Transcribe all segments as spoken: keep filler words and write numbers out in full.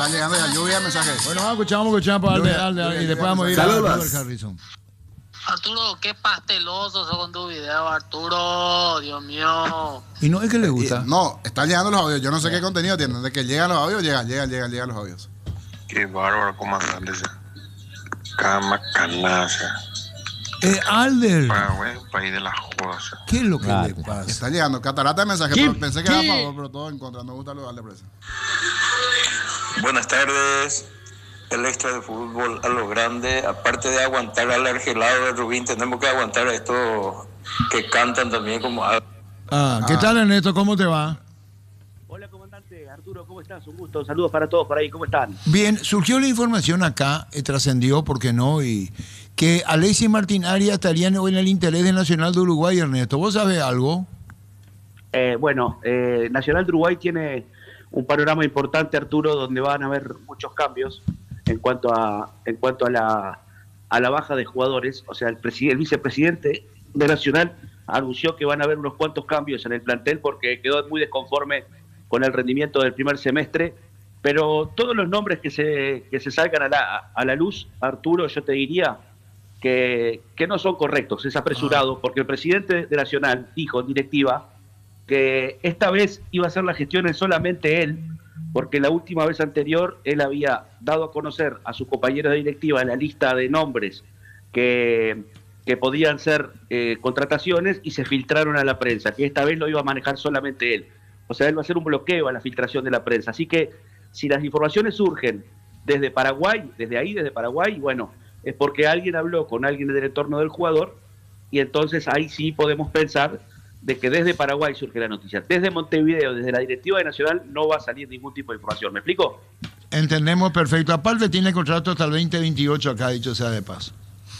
están llegando ya lluvia de mensajes. Bueno, vamos a escuchar, vamos a escuchar para Lluvia, Alde, Alde, lluvia, y después lluvia, vamos a ir saludos. a Robert Harrison. Arturo, qué pasteloso sos con tu video, Arturo, Dios mío. Y no es que le gusta. Y- no, están llegando los audios. Yo no sé qué contenido tienen. De que llegan los audios, llegan, llegan, llegan, llegan los audios. Qué bárbaro, comandante. Cama canaza. Eh, Alder, Paraguay, país de las cosas. ¿qué es lo que Claro. le pasa? Están llegando catarata de mensajes. ¿Qué? pero Pensé que era a ¿Qué? favor, pero todo en contra. No me gusta darle presa. Buenas tardes. El extra de fútbol a lo grande, aparte de aguantar al argelado de Rubín, tenemos que aguantar a estos que cantan también como... Ah, ¿qué Ah. tal, Ernesto? ¿Cómo te va? Hola, comandante. Arturo, ¿cómo estás? Un gusto. Saludos para todos por ahí. ¿Cómo están? Bien, surgió la información acá, eh, trascendió, ¿por qué no? Y que Alexis Martín Arias estarían hoy en el interés del Nacional de Uruguay, Ernesto. ¿Vos sabés algo? Eh, bueno, eh, Nacional de Uruguay tiene un panorama importante, Arturo, donde van a haber muchos cambios en cuanto a en cuanto a la a la baja de jugadores. O sea, el, presi- el vicepresidente de Nacional anunció que van a haber unos cuantos cambios en el plantel porque quedó muy desconforme con el rendimiento del primer semestre. Pero todos los nombres que se que se salgan a la, a la luz, Arturo, yo te diría que, que no son correctos, es apresurado, porque el presidente de Nacional dijo en directiva que esta vez iba a hacer las gestiones solamente él, porque la última vez anterior él había dado a conocer a sus compañeros de directiva la lista de nombres que, que podían ser eh, contrataciones y se filtraron a la prensa, que esta vez lo iba a manejar solamente él. O sea, él va a hacer un bloqueo a la filtración de la prensa. Así que si las informaciones surgen desde Paraguay, desde ahí, desde Paraguay, bueno, es porque alguien habló con alguien del entorno del jugador y entonces ahí sí podemos pensar de que desde Paraguay surge la noticia. Desde Montevideo, desde la directiva de Nacional, no va a salir ningún tipo de información. ¿Me explico? Entendemos perfecto. Aparte tiene contrato hasta el veinte veintiocho acá, dicho sea de paso.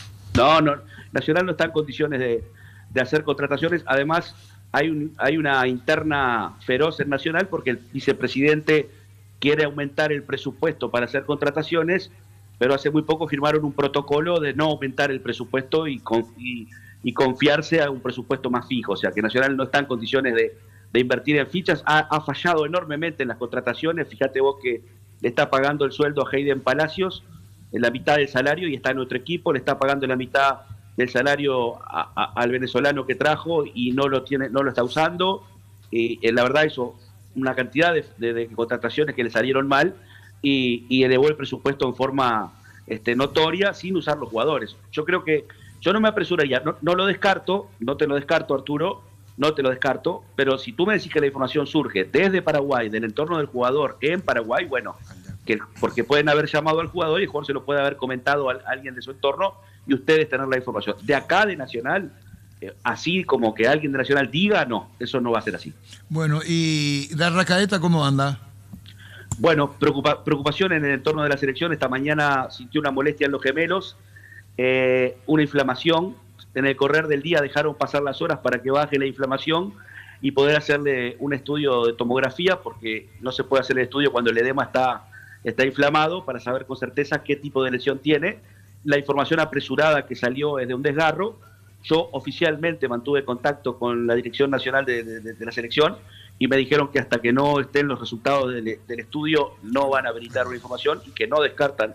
No, no. Nacional no está en condiciones de, de hacer contrataciones. Además, hay, un, hay una interna feroz en Nacional porque el vicepresidente quiere aumentar el presupuesto para hacer contrataciones, pero hace muy poco firmaron un protocolo de no aumentar el presupuesto y, con, y, y confiarse a un presupuesto más fijo. O sea, que Nacional no está en condiciones de, de invertir en fichas. Ha, ha fallado enormemente en las contrataciones. Fíjate vos que le está pagando el sueldo a Hayden Palacios en la mitad del salario y está en otro equipo, le está pagando la mitad del salario a, a, al venezolano que trajo y no lo tiene, no lo está usando. Y eh, la verdad eso, una cantidad de, de, de contrataciones que le salieron mal y, y elevó el presupuesto en forma este, notoria sin usar los jugadores. Yo creo que, yo no me apresuraría, no, no lo descarto, no te lo descarto, Arturo, no te lo descarto, pero si tú me decís que la información surge desde Paraguay, del entorno del jugador en Paraguay, bueno, que, porque pueden haber llamado al jugador y el jugador se lo puede haber comentado a alguien de su entorno y ustedes tener la información. De acá de Nacional, eh, así como que alguien de Nacional diga, no, eso no va a ser así. Bueno, ¿y Darracaeta cómo anda? Bueno, preocupa, preocupación en el entorno de la selección. Esta mañana sintió una molestia en los gemelos, eh, una inflamación. En el correr del día dejaron pasar las horas para que baje la inflamación y poder hacerle un estudio de tomografía, porque no se puede hacer el estudio cuando el edema está, está inflamado, para saber con certeza qué tipo de lesión tiene. La información apresurada que salió es de un desgarro. Yo oficialmente mantuve contacto con la Dirección Nacional de, de, de la Selección y me dijeron que hasta que no estén los resultados del, del estudio no van a habilitar una información y que no descartan